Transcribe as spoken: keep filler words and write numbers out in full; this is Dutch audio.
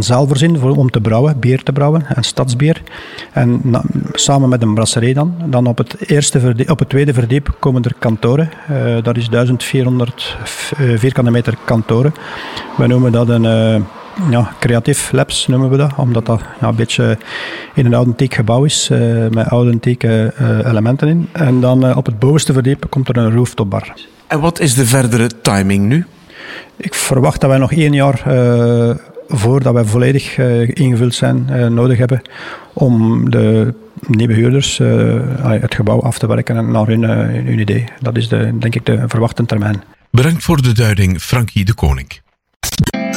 zaal voorzien voor, om te brouwen, bier te brouwen, en stadsbier. En na, samen met een brasserij dan. Dan op het, eerste verdiep, op het tweede verdiep komen er kantoren. Uh, dat is duizend vierhonderd vierkante meter kantoren. We noemen dat een... Uh, Ja, creatief labs noemen we dat, omdat dat ja, een beetje in een authentiek gebouw is, uh, met authentieke uh, elementen in. En dan uh, op het bovenste verdiep komt er een rooftopbar. En wat is de verdere timing nu? Ik verwacht dat wij nog één jaar, uh, voordat wij volledig uh, ingevuld zijn, uh, nodig hebben om de nieuwe huurders uh, het gebouw af te werken naar hun, uh, hun idee. Dat is de, denk ik de verwachte termijn. Bedankt voor de duiding, Frankie de Koning.